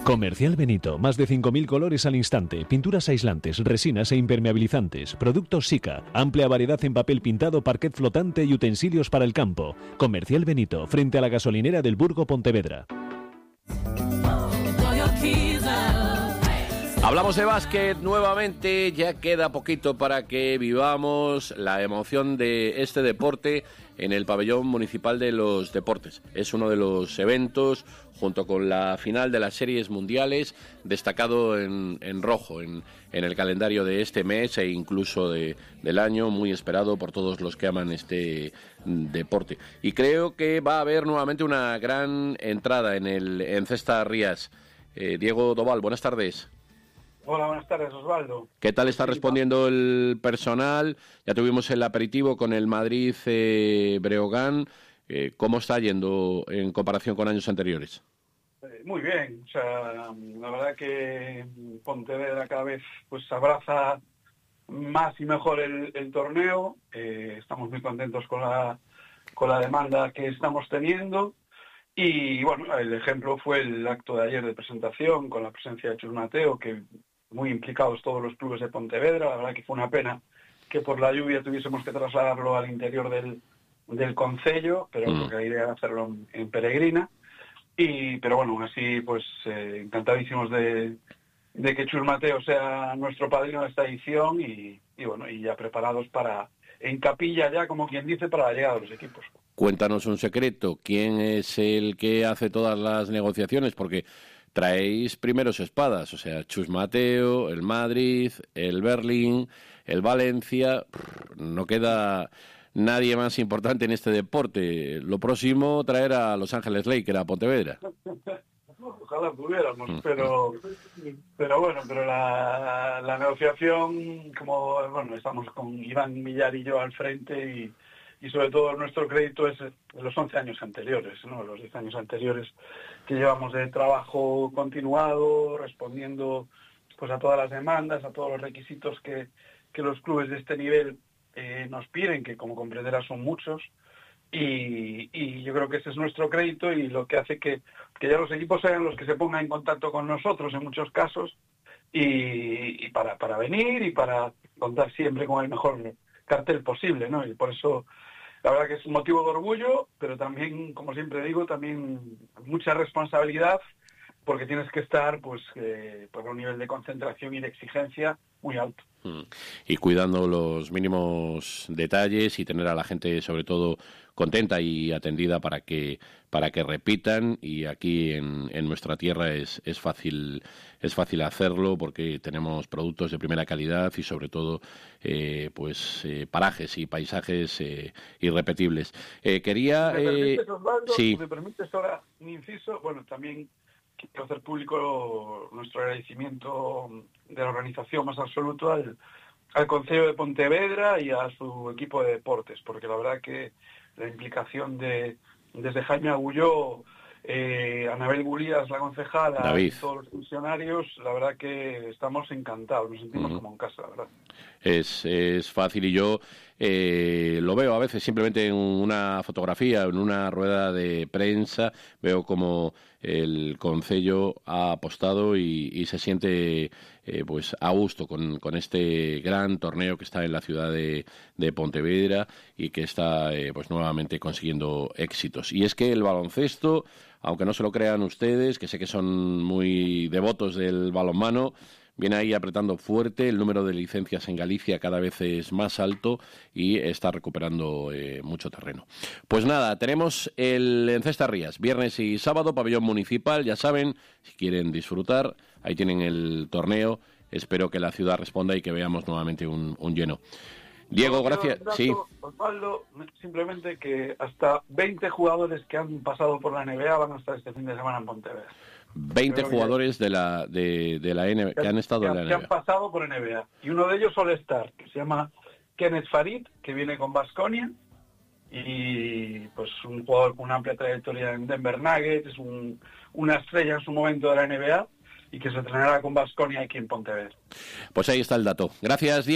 Comercial Benito, más de 5.000 colores al instante, pinturas aislantes, resinas e impermeabilizantes, productos Sika, amplia variedad en papel pintado, parquet flotante y utensilios para el campo. Comercial Benito, frente a la gasolinera del Burgo Pontevedra. Hablamos de básquet nuevamente, ya queda poquito para que vivamos la emoción de este deporte en el pabellón municipal de los deportes. Es uno de los eventos, junto con la final de las series mundiales, destacado en rojo en el calendario de este mes e incluso del año, muy esperado por todos los que aman este deporte. Y creo que va a haber nuevamente una gran entrada en Cesta Rías. Diego Doval, buenas tardes. Hola, buenas tardes, Osvaldo. ¿Qué tal está respondiendo el personal? Ya tuvimos el aperitivo con el Madrid Breogán. ¿Cómo está yendo en comparación con años anteriores? Muy bien, o sea, la verdad que Pontevedra cada vez pues abraza más y mejor el torneo. Estamos muy contentos con la demanda que estamos teniendo. Y bueno, el ejemplo fue el acto de ayer de presentación con la presencia de Chus Mateo, que muy implicados todos los clubes de Pontevedra. La verdad que fue una pena que por la lluvia tuviésemos que trasladarlo al interior del concello, pero porque la idea era hacerlo en Peregrina. Pero bueno, aún así pues encantadísimos de que Chus Mateo sea nuestro padrino de esta edición y bueno, y ya preparados en capilla ya, como quien dice, para la llegada de los equipos. Cuéntanos un secreto, ¿quién es el que hace todas las negociaciones? Porque traéis primeros espadas, o sea, Chus Mateo, el Madrid, el Berlín, el Valencia, no queda nadie más importante en este deporte. Lo próximo, traer a Los Ángeles Lakers a Pontevedra. Ojalá pudiéramos, pero la negociación, como bueno, estamos con Iván Millar y yo al frente y sobre todo nuestro crédito es los 11 años anteriores, ¿no? Los 10 años anteriores que llevamos de trabajo continuado, respondiendo pues a todas las demandas, a todos los requisitos que los clubes de este nivel nos piden, que como comprenderás son muchos, y yo creo que ese es nuestro crédito y lo que hace que ya los equipos sean los que se pongan en contacto con nosotros en muchos casos y para venir y para contar siempre con el mejor cartel posible, ¿no? Y por eso la verdad que es un motivo de orgullo, pero también, como siempre digo, también mucha responsabilidad, porque tienes que estar pues por un nivel de concentración y de exigencia muy alto. Y cuidando los mínimos detalles y tener a la gente sobre todo contenta y atendida para que repitan, y aquí en nuestra tierra es fácil hacerlo porque tenemos productos de primera calidad y sobre todo parajes y paisajes irrepetibles. Quería si me permites ahora un inciso, bueno, también quiero hacer público nuestro agradecimiento de la organización más absoluto al Concello de Pontevedra y a su equipo de deportes, porque la verdad que la implicación desde Jaime Agulló, Anabel Gulías, la concejala, David, y todos los funcionarios, la verdad que estamos encantados, nos sentimos como en casa, la verdad. Es fácil, y yo lo veo a veces simplemente en una fotografía, en una rueda de prensa, veo como el concello ha apostado y se siente pues a gusto con este gran torneo que está en la ciudad de Pontevedra y que está pues nuevamente consiguiendo éxitos. Y es que el baloncesto, aunque no se lo crean ustedes, que sé que son muy devotos del balonmano, viene ahí apretando fuerte. El número de licencias en Galicia cada vez es más alto y está recuperando mucho terreno. Pues nada, tenemos en Cesta Rías, viernes y sábado, pabellón municipal, ya saben, si quieren disfrutar, ahí tienen el torneo. Espero que la ciudad responda y que veamos nuevamente un lleno. Diego, gracias. Sí. Osvaldo, simplemente que hasta 20 jugadores que han pasado por la NBA van a estar este fin de semana en Pontevedra. 20 jugadores de la NBA que han estado en la NBA. Que han pasado por NBA. Y uno de ellos suele estar, que se llama Kenneth Farid, que viene con Baskonia, y pues un jugador con una amplia trayectoria en Denver Nuggets, una estrella en su momento de la NBA, y que se entrenará con Baskonia aquí en Pontevedra. Pues ahí está el dato. Gracias, Diego.